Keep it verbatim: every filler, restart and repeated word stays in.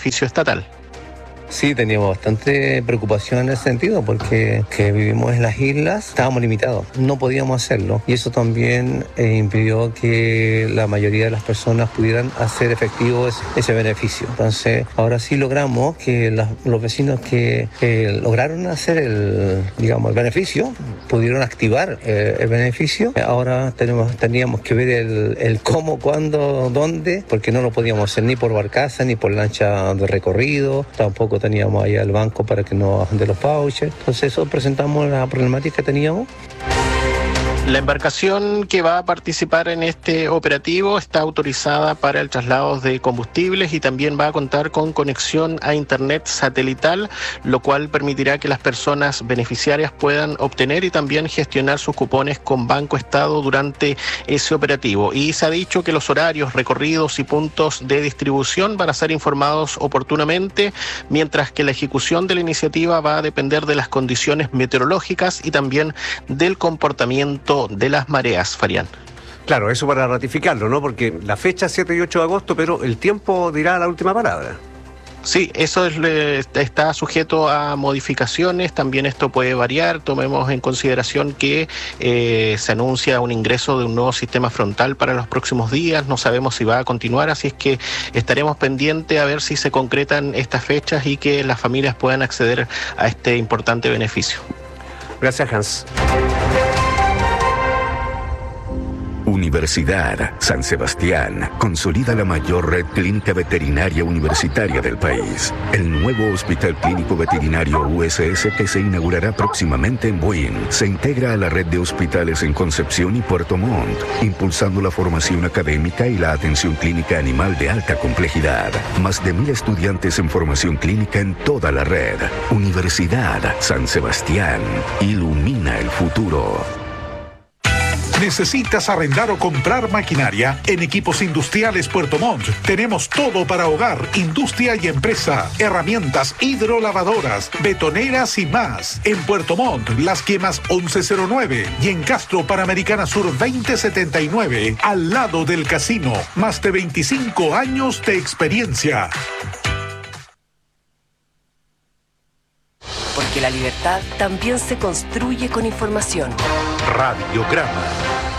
beneficio estatal. Sí, teníamos bastante preocupación en ese sentido porque que vivimos en las islas, estábamos limitados, no podíamos hacerlo y eso también eh, impidió que la mayoría de las personas pudieran hacer efectivo ese, ese beneficio. Entonces, ahora sí logramos que las, los vecinos que eh, lograron hacer el, digamos, el beneficio, pudieron activar eh, el beneficio. Ahora tenemos, teníamos que ver el, el cómo, cuándo, dónde, porque no lo podíamos hacer ni por barcaza ni por lancha de recorrido, tampoco teníamos ahí al banco para que nos bajen de los vouchers. Entonces eso presentamos la problemática que teníamos. La embarcación que va a participar en este operativo está autorizada para el traslado de combustibles y también va a contar con conexión a internet satelital, lo cual permitirá que las personas beneficiarias puedan obtener y también gestionar sus cupones con Banco Estado durante ese operativo. Y se ha dicho que los horarios, recorridos y puntos de distribución van a ser informados oportunamente, mientras que la ejecución de la iniciativa va a depender de las condiciones meteorológicas y también del comportamiento de las mareas, Farián. Claro, eso para ratificarlo, ¿no? Porque la fecha es siete y ocho de agosto, pero el tiempo dirá la última palabra. Sí, eso es, está sujeto a modificaciones, también esto puede variar. Tomemos en consideración que eh, se anuncia un ingreso de un nuevo sistema frontal para los próximos días, no sabemos si va a continuar, así es que estaremos pendientes a ver si se concretan estas fechas y que las familias puedan acceder a este importante beneficio. Gracias, Hans. Universidad San Sebastián consolida la mayor red clínica veterinaria universitaria del país. El nuevo Hospital Clínico Veterinario U S S, que se inaugurará próximamente en Buin, se integra a la red de hospitales en Concepción y Puerto Montt, impulsando la formación académica y la atención clínica animal de alta complejidad. Más de mil estudiantes en formación clínica en toda la red. Universidad San Sebastián ilumina el futuro. ¿Necesitas arrendar o comprar maquinaria? En Equipos Industriales Puerto Montt tenemos todo para hogar, industria y empresa. Herramientas hidrolavadoras, betoneras y más. En Puerto Montt, Las Quemas once cero nueve y en Castro Panamericana Sur veinte setenta y nueve, al lado del casino. Más de veinticinco años de experiencia. Porque la libertad también se construye con información. Radiograma.